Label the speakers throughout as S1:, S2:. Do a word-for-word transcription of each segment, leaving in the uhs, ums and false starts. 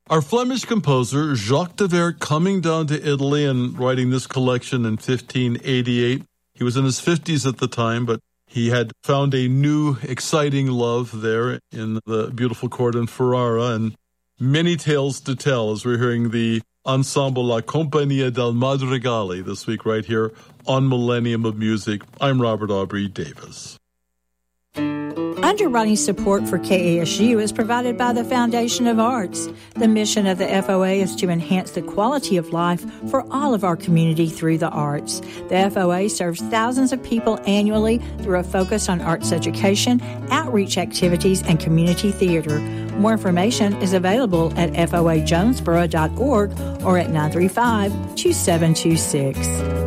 S1: Our Flemish composer, Jacques de Weert, coming down to Italy and writing this collection in fifteen eighty-eight. He was in his fifties at the time, but he had found a new, exciting love there in the beautiful court in Ferrara, and many tales to tell as we're hearing the ensemble La Compagnia del Madrigali this week right here on Millennium of Music. I'm Robert Aubrey Davis.
S2: Underwriting support for K A S U is provided by the Foundation of Arts. The mission of the F O A is to enhance the quality of life for all of our community through the arts. The F O A serves thousands of people annually through a focus on arts education, outreach activities, and community theater. More information is available at F O A jonesboro dot org or at nine three five, two seven two six.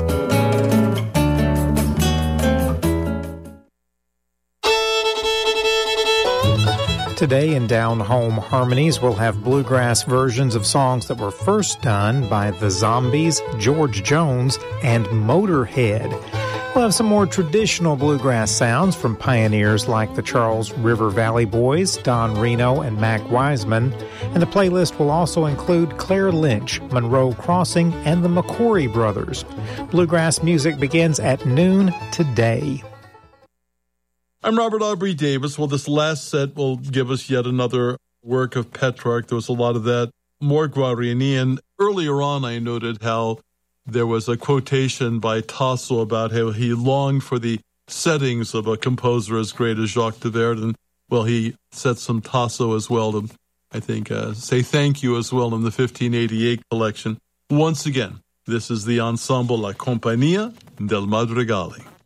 S3: Today in Down Home Harmonies, we'll have bluegrass versions of songs that were first done by The Zombies, George Jones, and Motorhead. We'll have some more traditional bluegrass sounds from pioneers like the Charles River Valley Boys, Don Reno, and Mac Wiseman. And the playlist will also include Claire Lynch, Monroe Crossing, and the McCory Brothers. Bluegrass music begins at noon today.
S1: I'm Robert Aubrey Davis. Well, this last set will give us yet another work of Petrarch. There was a lot of that, more Guarini. And earlier on, I noted how there was a quotation by Tasso about how he longed for the settings of a composer as great as Jacques de Weert. And, well, he set some Tasso as well to, I think, uh, say thank you as well in the fifteen eighty-eight collection. Once again, this is the ensemble La Compagnia del Madrigali.